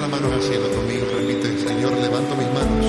las manos al cielo conmigo, repite, Señor, levanto mis manos